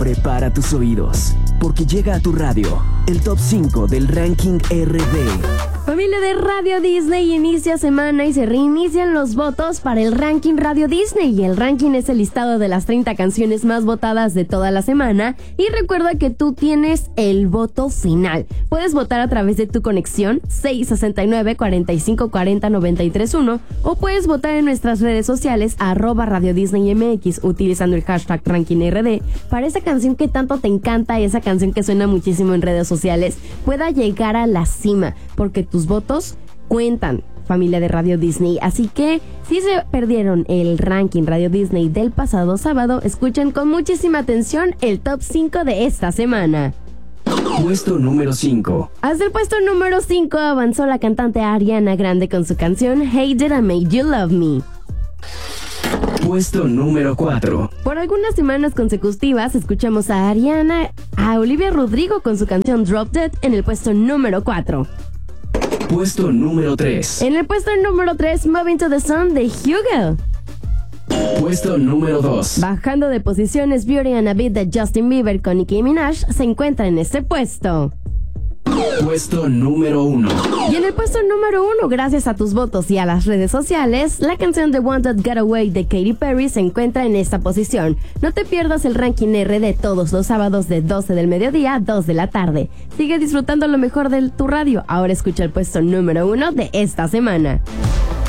Prepara tus oídos, porque llega a tu radio el Top 5 del Ranking RD. Familia de Radio Disney, inicia semana y se reinician los votos para el Ranking Radio Disney. Y el ranking es el listado de las 30 canciones más votadas de toda la semana. Y recuerda que tú tienes el voto final. Puedes votar a través de tu conexión 669-4540-931 o puedes votar en nuestras redes sociales @Radio Disney MX utilizando el hashtag Ranking RD para esa canción que tanto te encanta, esa canción que suena muchísimo en redes sociales, pueda llegar a la cima, porque tus votos cuentan, familia de Radio Disney. Así que si se perdieron el Ranking Radio Disney del pasado sábado, escuchen con muchísima atención el Top 5 de esta semana. Puesto número 5. Hasta el puesto número 5 avanzó la cantante Ariana Grande con su canción Hey Did I Make You Love Me. Puesto número 4. Por algunas semanas consecutivas escuchamos a Olivia Rodrigo con su canción Drop Dead en el puesto número 4. Puesto número 3. En el puesto número 3, Moving to the Sun de Hugo. Puesto número 2. Bajando de posiciones, Beauty and a Beat de Justin Bieber con Nicki Minaj se encuentra en este puesto. Puesto número 1. Y en el puesto número 1, gracias a tus votos y a las redes sociales, la canción The Wanted Getaway de Katy Perry se encuentra en esta posición. No te pierdas el Ranking RD todos los sábados de 12 del mediodía a 2 de la tarde. Sigue disfrutando lo mejor de tu radio. Ahora escucha el puesto número 1 de esta semana.